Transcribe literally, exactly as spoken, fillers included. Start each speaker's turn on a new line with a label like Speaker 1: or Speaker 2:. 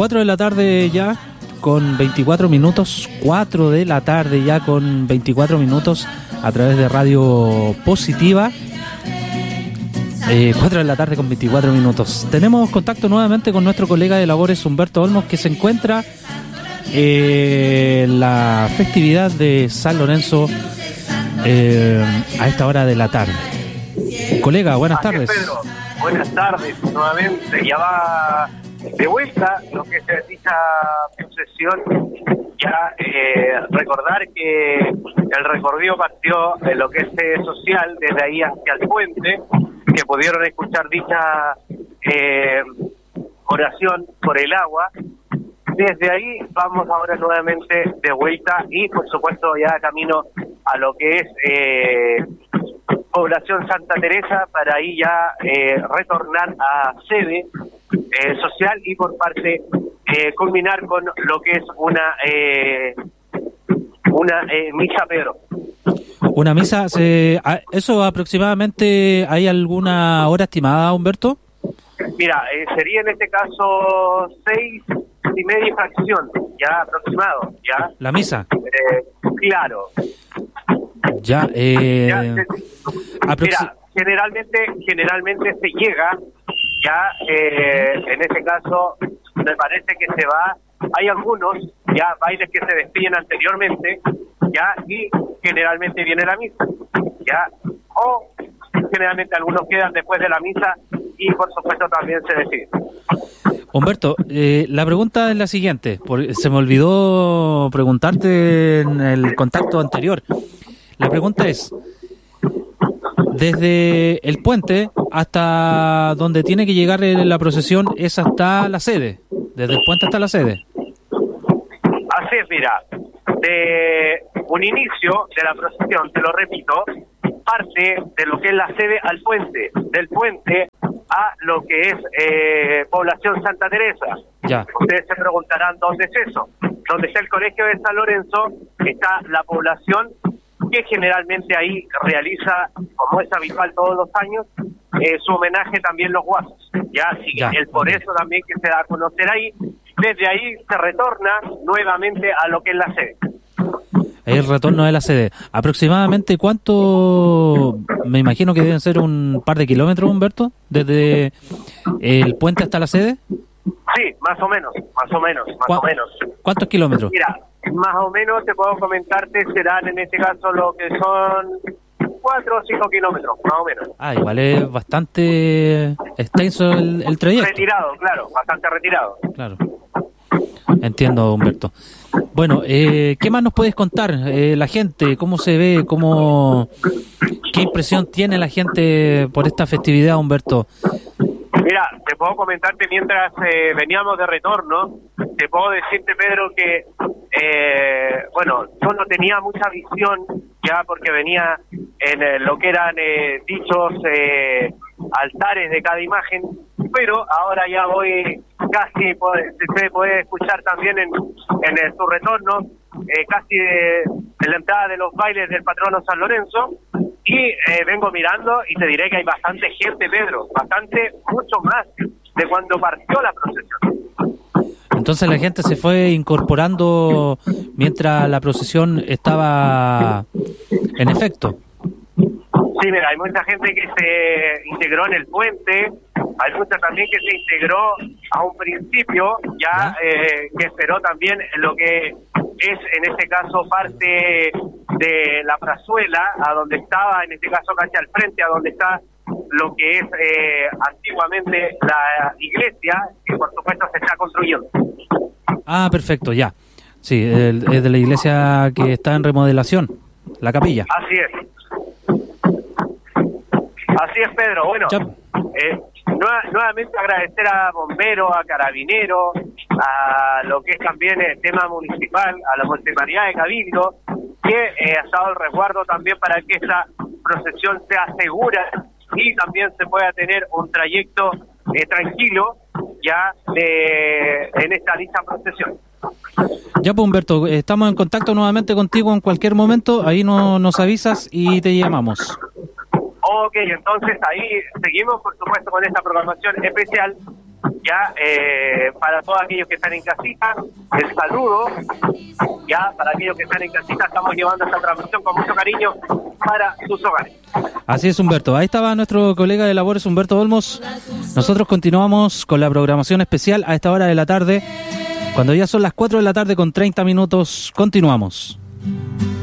Speaker 1: cuatro de la tarde ya con veinticuatro minutos, cuatro de la tarde ya con veinticuatro minutos a través de Radio Positiva. Eh, cuatro de la tarde con veinticuatro minutos. Tenemos contacto nuevamente con nuestro colega de labores Humberto Olmos, que se encuentra eh, en la festividad de San Lorenzo eh, a esta hora de la tarde. Colega, buenas
Speaker 2: Así
Speaker 1: tardes.
Speaker 2: es, Pedro. Buenas tardes, nuevamente. Ya va de vuelta lo que es dicha procesión. Ya eh, recordar que el recorrido partió de lo que es eh, social, desde ahí hacia el puente, que pudieron escuchar dicha eh, oración por el agua. Desde ahí vamos ahora nuevamente de vuelta y por supuesto ya camino a lo que es eh, población Santa Teresa, para ahí ya eh, retornar a sede eh, social y por parte eh, culminar con lo que es una eh, una eh, misa, Pedro.
Speaker 1: Una misa, se, ¿eso aproximadamente hay alguna hora estimada, Humberto?
Speaker 2: Mira, eh, sería en este caso seis y media fracción, ya aproximado, ya.
Speaker 1: ¿La misa?
Speaker 2: Eh, claro.
Speaker 1: Ya, eh...
Speaker 2: Ya, se,
Speaker 1: aproxi-
Speaker 2: mira, generalmente, generalmente se llega, ya, eh, en este caso, me parece que se va, hay algunos, ya, bailes que se despiden anteriormente, ya, y generalmente viene la misa, ya, o generalmente algunos quedan después de la misa y por supuesto también se decide.
Speaker 1: Humberto, eh, la pregunta es la siguiente, porque se me olvidó preguntarte en el contacto anterior. La pregunta es, desde el puente hasta donde tiene que llegar la procesión, ¿es hasta la sede? Desde el puente hasta la sede.
Speaker 2: Así es, mira, de un inicio de la procesión, te lo repito, parte de lo que es la sede al puente, del puente a lo que es eh, población Santa Teresa.
Speaker 1: Ya.
Speaker 2: Ustedes se preguntarán dónde es eso. Donde está el colegio de San Lorenzo, está la población que generalmente ahí realiza, como es habitual todos los años, eh, su homenaje también los guasos. Ya, sí,
Speaker 1: Ya.
Speaker 2: el por eso también que se da a conocer ahí. Desde ahí se retorna nuevamente a lo que es la sede.
Speaker 1: El retorno de la sede. ¿Aproximadamente cuánto? Me imagino que deben ser un par de kilómetros, Humberto, desde el puente hasta la sede.
Speaker 2: Sí, más o menos, más o menos, más
Speaker 1: ¿Cuá-
Speaker 2: o menos.
Speaker 1: ¿Cuántos kilómetros?
Speaker 2: Mira, más o menos te puedo comentarte, serán en este caso lo que son cuatro o cinco kilómetros, más o menos.
Speaker 1: Ah, igual es bastante extenso el, el trayecto.
Speaker 2: Retirado, claro, bastante retirado.
Speaker 1: Claro. Entiendo, Humberto. Bueno, eh, ¿qué más nos puedes contar? Eh, la gente, ¿cómo se ve? ¿Cómo, qué impresión tiene la gente por esta festividad, Humberto?
Speaker 2: Mira, te puedo comentarte mientras eh, veníamos de retorno, te puedo decirte, Pedro, que, eh, bueno, yo no tenía mucha visión ya porque venía en eh, lo que eran eh, dichos eh, altares de cada imagen, pero ahora ya voy casi, puede- se puede escuchar también en, en eh, su retorno, eh, casi de, de la entrada de los bailes del patrono San Lorenzo, y eh, vengo mirando y te diré que hay bastante gente, Pedro, bastante, mucho más de cuando partió la procesión.
Speaker 1: Entonces la gente se fue incorporando mientras la procesión estaba en efecto.
Speaker 2: Sí, mira, hay mucha gente que se integró en el puente, hay mucha también que se integró a un principio, ya, eh, que esperó también en lo que es, en este caso, parte de la plazuela, a donde estaba, en este caso, casi al frente, a donde está lo que es eh, antiguamente la iglesia, que por supuesto se está construyendo.
Speaker 1: Ah, perfecto, ya. Sí, el- es de la iglesia que está en remodelación, la capilla.
Speaker 2: Así es. Así es, Pedro. Bueno,
Speaker 1: Ya.
Speaker 2: eh, nueva- nuevamente agradecer a bomberos, a carabineros, a lo que es también el tema municipal, a la municipalidad de Cabildo, que eh, ha estado el resguardo también para que esta procesión sea segura y también se pueda tener un trayecto eh, tranquilo ya de, en esta dicha procesión.
Speaker 1: Ya, pues, Humberto, estamos en contacto nuevamente contigo en cualquier momento, ahí no, nos avisas y te llamamos.
Speaker 2: Ok, entonces ahí seguimos, por supuesto, con esta programación especial ya eh, para todos aquellos que están en casita, el saludo, ya para aquellos que están en casita, estamos llevando esta transmisión con mucho cariño para sus hogares.
Speaker 1: Así es, Humberto. Ahí estaba nuestro colega de labores, Humberto Olmos. Nosotros continuamos con la programación especial a esta hora de la tarde. Cuando ya son las cuatro de la tarde con treinta minutos, continuamos.